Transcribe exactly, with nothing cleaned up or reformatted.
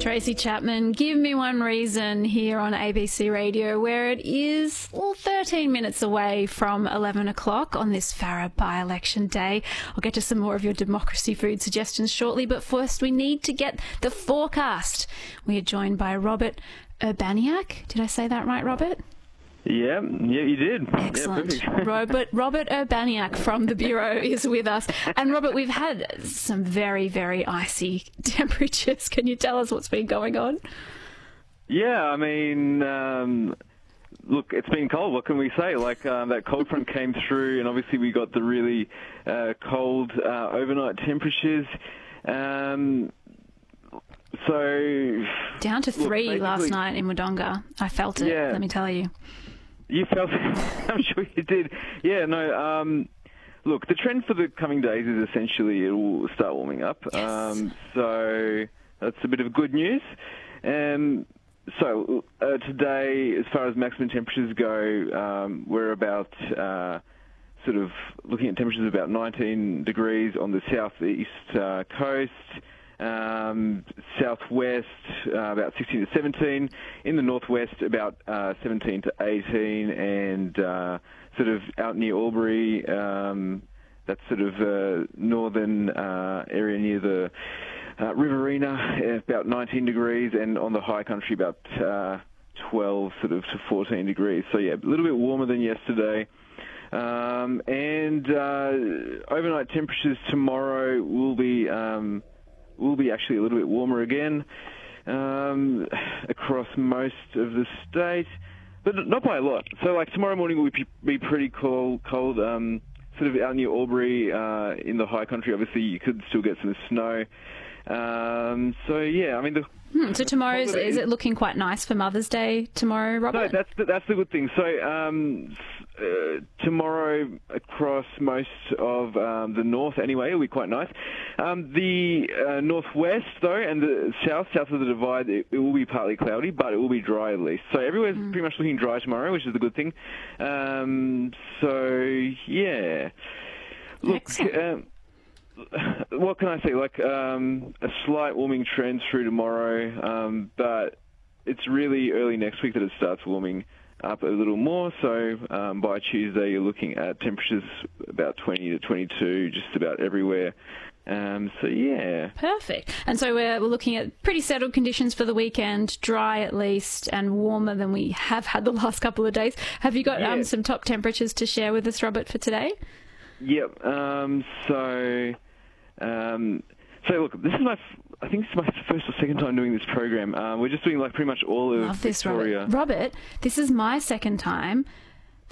Tracy Chapman, give me one reason here on A B C Radio where it is well, thirteen minutes away from eleven o'clock on this Farrer by-election day. I'll get to some more of your democracy food suggestions shortly, but first we need to get the forecast. We are joined by Robert Urbaniak. Did I say that right, Robert? Yeah, yeah, you did. Excellent. Yeah, Robert Robert Urbaniak from the Bureau is with us. And Robert, we've had some very, very icy temperatures. Can you tell us what's been going on? Yeah, I mean, um, look, it's been cold. What can we say? Like, um, that cold front came through, and obviously we got the really uh, cold uh, overnight temperatures. Um, so down to three look, last night in Wodonga. I felt it, yeah. Let me tell you. You felt it? I'm sure you did. Yeah, no, um, look, the trend for the coming days is essentially it will start warming up. Yes. Um, so that's a bit of good news. Um, so uh, today, as far as maximum temperatures go, um, we're about uh, sort of looking at temperatures of about nineteen degrees on the southeast uh, coast. Um, southwest, uh, about sixteen to seventeen. In the northwest, about uh, seventeen to eighteen. And uh, sort of out near Albury, um, that's sort of uh, northern uh, area near the uh, Riverina, about nineteen degrees. And on the high country, about uh, twelve sort of to fourteen degrees. So, yeah, a little bit warmer than yesterday. Um, and uh, overnight temperatures tomorrow will be... Um, will be actually a little bit warmer again um, across most of the state, but not by a lot. So, like, tomorrow morning will be, be pretty cold, cold um, sort of out near Albury uh, in the high country. Obviously, you could still get some snow. Um, so, yeah, I mean... The, hmm, so tomorrow's, is it looking quite nice for Mother's Day tomorrow, Robert? No, that's the, that's the good thing. So, um, uh, tomorrow across most of um, the north, anyway, it'll be quite nice. Um, the uh, northwest, though, and the south, south of the divide, it, it will be partly cloudy, but it will be dry at least. So everywhere's mm. pretty much looking dry tomorrow, which is the good thing. Um, so, yeah. Look, um, what can I say? Like, um, a slight warming trend through tomorrow, um, but it's really early next week that it starts warming up a little more. So um, by Tuesday, you're looking at temperatures about twenty to twenty-two just about everywhere. Um, so, yeah. Perfect. And so we're, we're looking at pretty settled conditions for the weekend, dry at least, and warmer than we have had the last couple of days. Have you got yeah. um, some top temperatures to share with us, Robert, for today? Yep. Um, so... Um, so look, this is my, I think this is my first or second time doing this program. Uh, we're just doing like pretty much all of Love this, Victoria. Robert. Robert, this is my second time,